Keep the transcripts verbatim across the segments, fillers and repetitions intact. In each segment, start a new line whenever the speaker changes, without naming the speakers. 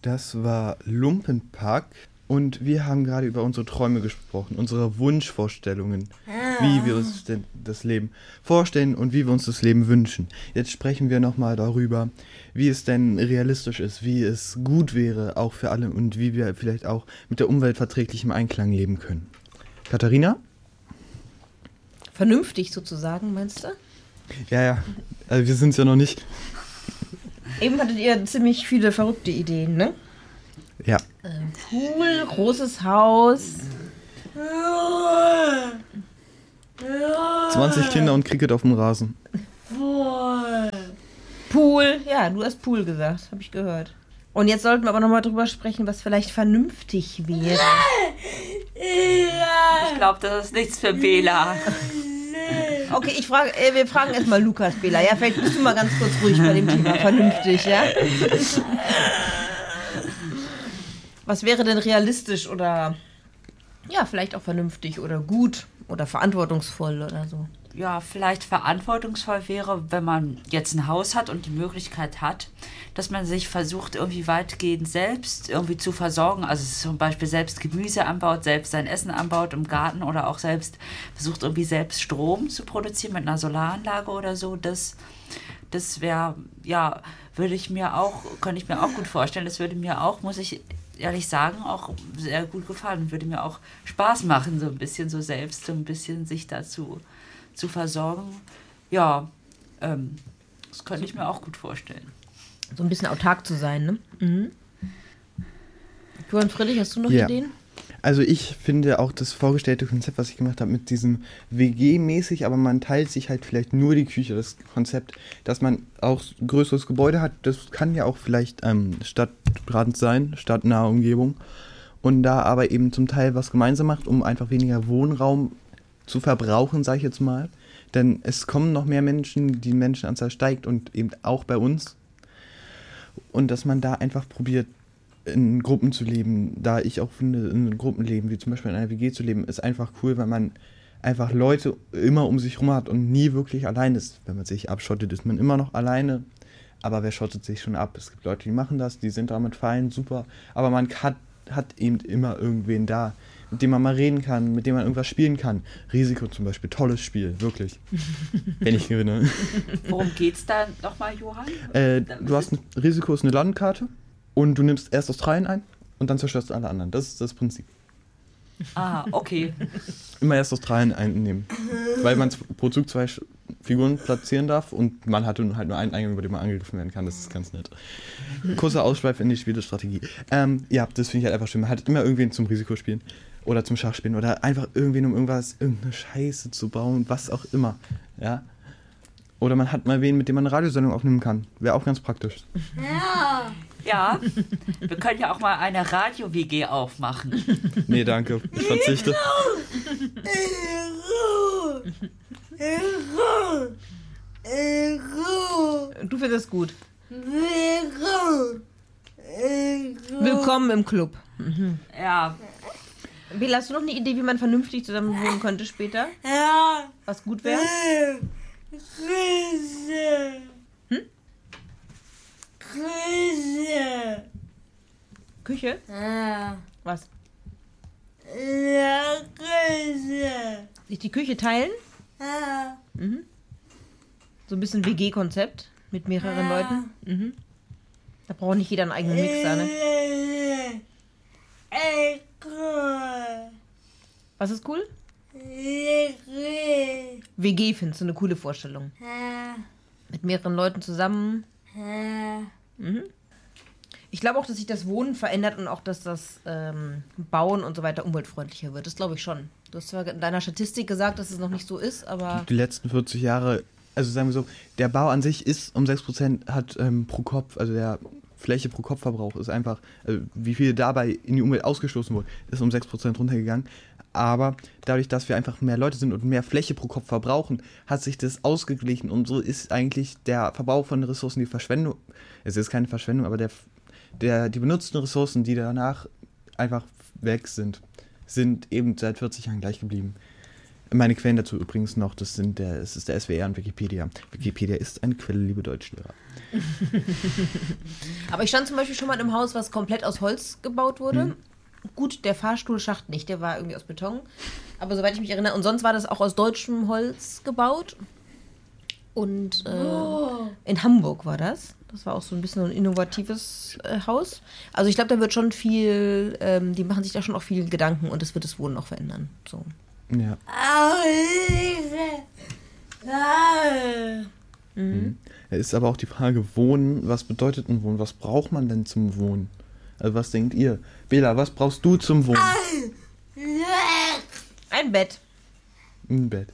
Das war Lumpenpack und wir haben gerade über unsere Träume gesprochen, unsere Wunschvorstellungen, wie wir uns denn das Leben vorstellen und wie wir uns das Leben wünschen. Jetzt sprechen wir nochmal darüber, wie es denn realistisch ist, wie es gut wäre, auch für alle und wie wir vielleicht auch mit der Umwelt verträglich im Einklang leben können. Katharina?
Vernünftig sozusagen, meinst du?
Ja, ja, also wir sind es ja noch nicht.
Eben hattet ihr ziemlich viele verrückte Ideen, ne?
Ja.
Ähm, Pool, großes Haus.
zwanzig Kinder und Cricket auf dem Rasen.
Pool, ja, du hast Pool gesagt, habe ich gehört. Und jetzt sollten wir aber nochmal drüber sprechen, was vielleicht vernünftig wäre.
Ich glaube, das ist nichts für Bela.
Okay, ich frage, äh, wir fragen erstmal Lukas, Bela. Ja, vielleicht bist du mal ganz kurz ruhig bei dem Thema vernünftig, ja? Was wäre denn realistisch oder ja, vielleicht auch vernünftig oder gut oder verantwortungsvoll oder so?
Ja, vielleicht verantwortungsvoll wäre, wenn man jetzt ein Haus hat und die Möglichkeit hat, dass man sich versucht, irgendwie weitgehend selbst irgendwie zu versorgen. Also zum Beispiel selbst Gemüse anbaut, selbst sein Essen anbaut im Garten oder auch selbst versucht, irgendwie selbst Strom zu produzieren mit einer Solaranlage oder so. Das, das wäre, ja, würde ich mir auch, könnte ich mir auch gut vorstellen. Das würde mir auch, muss ich ehrlich sagen, auch sehr gut gefallen. Würde mir auch Spaß machen, so ein bisschen so selbst, so ein bisschen sich dazu zu versorgen. Ja, ähm, das könnte ich mir auch gut vorstellen.
So ein bisschen autark zu sein, ne? Mhm. Johann Friedrich, hast du noch
Ja.
Ideen?
Also ich finde auch das vorgestellte Konzept, was ich gemacht habe, mit diesem W G-mäßig, aber man teilt sich halt vielleicht nur die Küche, das Konzept, dass man auch ein größeres Gebäude hat, das kann ja auch vielleicht ähm, Stadtrand sein, stadtnahe Umgebung, und da aber eben zum Teil was gemeinsam macht, um einfach weniger Wohnraum zu verbrauchen, sage ich jetzt mal. Denn es kommen noch mehr Menschen, die Menschenanzahl steigt und eben auch bei uns. Und dass man da einfach probiert, in Gruppen zu leben, da ich auch finde, in Gruppen leben, wie zum Beispiel in einer W G zu leben, ist einfach cool, weil man einfach Leute immer um sich rum hat und nie wirklich allein ist. Wenn man sich abschottet, ist man immer noch alleine, aber wer schottet sich schon ab? Es gibt Leute, die machen das, die sind damit fein, super, aber man hat, hat eben immer irgendwen da, mit dem man mal reden kann, mit dem man irgendwas spielen kann. Risiko zum Beispiel, tolles Spiel, wirklich. Wenn ich gewinne.
Worum geht's da nochmal, Johann?
Äh, du hast ein Risiko, ist eine Landkarte und du nimmst erst Australien ein und dann zerstörst du alle anderen. Das ist das Prinzip.
Ah, okay.
Immer erst Australien einnehmen. Weil man pro Zug zwei Figuren platzieren darf und man hat halt nur einen Eingang, über den man angegriffen werden kann. Das ist ganz nett. Kurzer Ausschweif in die Spielestrategie. Ähm, ja, das finde ich halt einfach schön. Man hat immer irgendwen zum Risikospielen oder zum Schachspielen oder einfach irgendwen, um irgendwas, irgendeine Scheiße zu bauen, was auch immer. Ja. Oder man hat mal wen, mit dem man eine Radiosendung aufnehmen kann. Wäre auch ganz praktisch.
Ja. Ja, wir können ja auch mal eine Radio-W G aufmachen.
Nee, danke. Ich verzichte.
Du findest es gut. Willkommen im Club. Mhm.
Ja.
Bela, hast du noch eine Idee, wie man vernünftig zusammen wohnen könnte später?
Ja.
Was gut wäre?
Küche.
Hm?
Küche.
Küche?
Ja.
Was?
Ja, Küche.
Sich die Küche teilen?
Ja.
Mhm. So ein bisschen W G-Konzept mit mehreren
Ja.
Leuten. Mhm. Da braucht nicht jeder einen eigenen Mixer, ne?
Ey, cool.
Was ist cool?
Ja.
W G findest du eine coole Vorstellung. Mit mehreren Leuten zusammen. Mhm. Ich glaube auch, dass sich das Wohnen verändert und auch, dass das ähm, Bauen und so weiter umweltfreundlicher wird. Das glaube ich schon. Du hast zwar in deiner Statistik gesagt, dass es noch nicht so ist, aber...
Die letzten vierzig Jahre, also sagen wir so, der Bau an sich ist um sechs Prozent hat ähm, pro Kopf, also der Fläche pro Kopfverbrauch ist einfach, also wie viel dabei in die Umwelt ausgestoßen wurde, ist um sechs Prozent runtergegangen. Aber dadurch, dass wir einfach mehr Leute sind und mehr Fläche pro Kopf verbrauchen, hat sich das ausgeglichen. Und so ist eigentlich der Verbrauch von Ressourcen, die Verschwendung, es ist keine Verschwendung, aber der, der, die benutzten Ressourcen, die danach einfach weg sind, sind eben seit vierzig Jahren gleich geblieben. Meine Quellen dazu übrigens noch, das sind der, es ist der S W R und Wikipedia. Wikipedia ist eine Quelle, liebe Deutschlehrer.
Aber ich stand zum Beispiel schon mal in einem Haus, was komplett aus Holz gebaut wurde. Hm. Gut, der Fahrstuhlschacht nicht, der war irgendwie aus Beton. Aber soweit ich mich erinnere, und sonst war das auch aus deutschem Holz gebaut. Und äh, oh. in Hamburg war das. Das war auch so ein bisschen ein innovatives äh, Haus. Also ich glaube, da wird schon viel, ähm, die machen sich da schon auch viel Gedanken und das wird das Wohnen auch verändern. So.
Ja. Mhm. Es ist aber auch die Frage, Wohnen, was bedeutet ein Wohnen? Was braucht man denn zum Wohnen? Also was denkt ihr? Bela, was brauchst du zum Wohnen?
Ein Bett.
Ein Bett.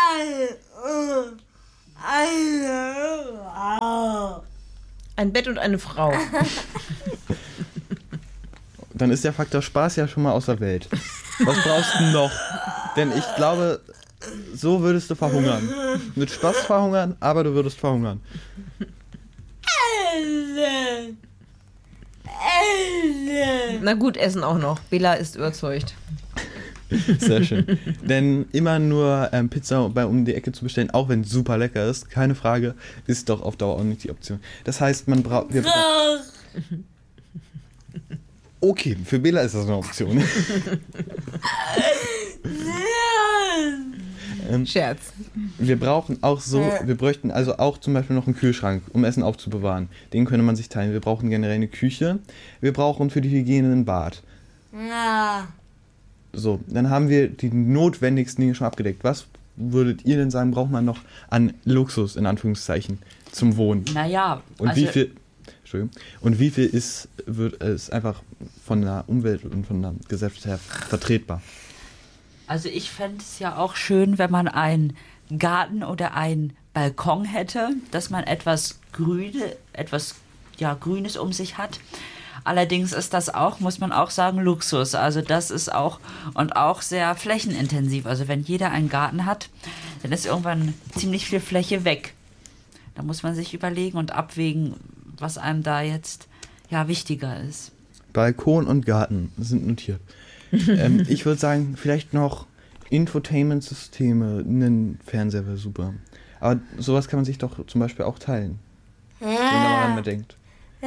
Ein Bett und eine Frau.
Dann ist der Faktor Spaß ja schon mal aus der Welt. Was brauchst du noch? Denn ich glaube, so würdest du verhungern. Mit Spaß verhungern, aber du würdest verhungern.
Na gut, Essen auch noch. Bela ist überzeugt.
Sehr schön. Denn immer nur ähm, Pizza bei um die Ecke zu bestellen, auch wenn es super lecker ist, keine Frage, ist doch auf Dauer auch nicht die Option. Das heißt, man braucht... Bra- okay, für Bela ist das eine Option. ähm,
Scherz.
Wir brauchen auch so, wir bräuchten also auch zum Beispiel noch einen Kühlschrank, um Essen aufzubewahren. Den könnte man sich teilen. Wir brauchen generell eine Küche. Wir brauchen für die Hygiene ein Bad.
Ja.
So, dann haben wir die notwendigsten Dinge schon abgedeckt. Was würdet ihr denn sagen, braucht man noch an Luxus, in Anführungszeichen, zum Wohnen?
Naja,
und
also
wie viel, Entschuldigung, und wie viel ist, wird, ist einfach von der Umwelt und von der Gesellschaft her vertretbar?
Also ich fände es ja auch schön, wenn man einen Garten oder einen Balkon hätte, dass man etwas Grüne, etwas ja, Grünes um sich hat. Allerdings ist das auch, muss man auch sagen, Luxus. Also das ist auch und auch sehr flächenintensiv. Also wenn jeder einen Garten hat, dann ist irgendwann ziemlich viel Fläche weg. Da muss man sich überlegen und abwägen, was einem da jetzt ja wichtiger ist.
Balkon und Garten sind notiert. ähm, ich würde sagen, vielleicht noch Infotainment-Systeme, einen Fernseher wäre super. Aber sowas kann man sich doch zum Beispiel auch teilen. Wenn man daran bedenkt.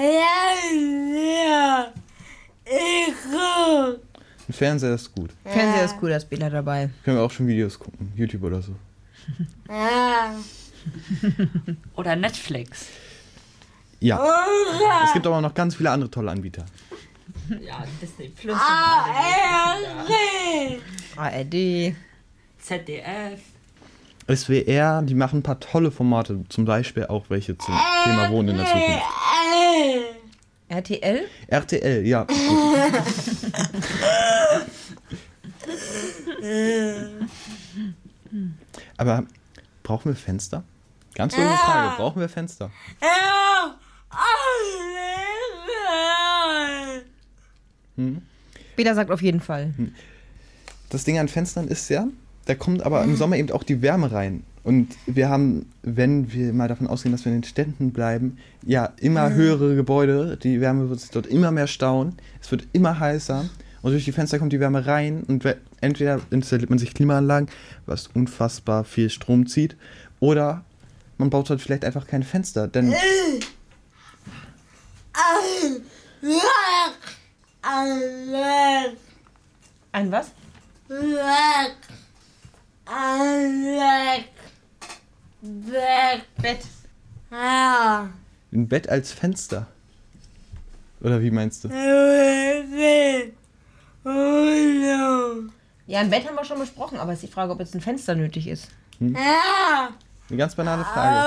Ja, ich guck.
Ein Fernseher ist gut.
Fernseher ist cool, da ist Bela dabei.
Können wir auch schon Videos gucken, YouTube oder so.
Ja.
Oder Netflix.
Ja. Es gibt aber noch ganz viele andere tolle Anbieter.
Ja, Disney Plus.
A R D.
A R D.
Z D F.
S W R, die machen ein paar tolle Formate, zum Beispiel auch welche zum Thema Wohnen in der Zukunft.
R T L?
R T L, ja. Aber brauchen wir Fenster? Ganz dumme Frage, brauchen wir Fenster? Hm?
Bela sagt auf jeden Fall.
Das Ding an Fenstern ist ja, da kommt aber im Sommer eben auch die Wärme rein. Und wir haben, wenn wir mal davon ausgehen, dass wir in den Städten bleiben, ja, immer höhere Gebäude, die Wärme wird sich dort immer mehr stauen, es wird immer heißer und durch die Fenster kommt die Wärme rein und entweder installiert man sich Klimaanlagen, was unfassbar viel Strom zieht, oder man baut halt vielleicht einfach keine Fenster, denn...
Ein was? Bett.
Ja.
Ein Bett als Fenster. Oder wie meinst du?
Ja, ein Bett haben wir schon besprochen, aber es ist die Frage, ob jetzt ein Fenster nötig ist.
Ja.
Eine ganz banale Frage.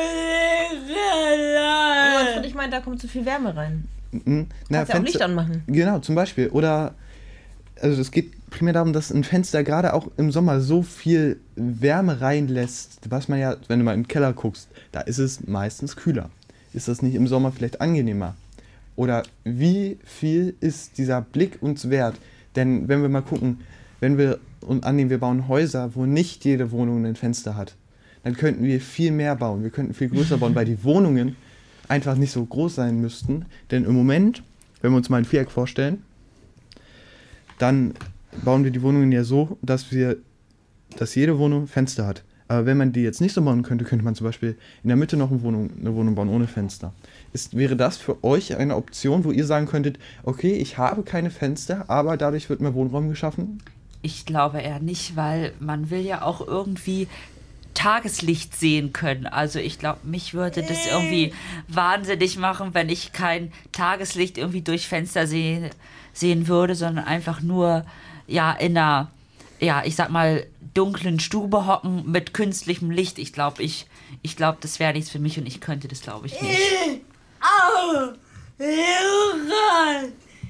Und ich meine, da kommt zu viel Wärme rein.
Mhm. Na,
Kannst ja auch Licht anmachen.
Genau, zum Beispiel. Oder, also es geht primär darum, dass ein Fenster gerade auch im Sommer so viel Wärme reinlässt, was man ja, wenn du mal in den Keller guckst, da ist es meistens kühler. Ist das nicht im Sommer vielleicht angenehmer? Oder wie viel ist dieser Blick uns wert? Denn wenn wir mal gucken, wenn wir und annehmen, wir bauen Häuser, wo nicht jede Wohnung ein Fenster hat, dann könnten wir viel mehr bauen. Wir könnten viel größer bauen, weil die Wohnungen einfach nicht so groß sein müssten. Denn im Moment, wenn wir uns mal ein Viereck vorstellen, dann bauen wir die Wohnungen ja so, dass wir dass jede Wohnung Fenster hat. Aber wenn man die jetzt nicht so bauen könnte, könnte man zum Beispiel in der Mitte noch eine Wohnung, eine Wohnung bauen ohne Fenster. Ist, wäre das für euch eine Option, wo ihr sagen könntet, okay, ich habe keine Fenster, aber dadurch wird mehr Wohnraum geschaffen?
Ich glaube eher nicht, weil man will ja auch irgendwie Tageslicht sehen können. Also ich glaube, mich würde das irgendwie wahnsinnig machen, wenn ich kein Tageslicht irgendwie durch Fenster seh, sehen würde, sondern einfach nur ja in einer, ja, ich sag mal, dunklen Stube hocken mit künstlichem Licht. Ich glaube, ich, ich glaube, das wäre nichts für mich und ich könnte das, glaube ich, nicht.
Au! Hilfe!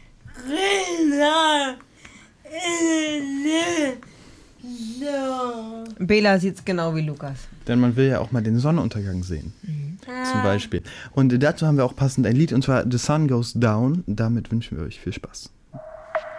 Rina! No.
Bela sieht's genau wie Lukas.
Denn man will ja auch mal den Sonnenuntergang sehen, mhm. zum Beispiel. Und dazu haben wir auch passend ein Lied, und zwar The Sun Goes Down. Damit wünschen wir euch viel Spaß.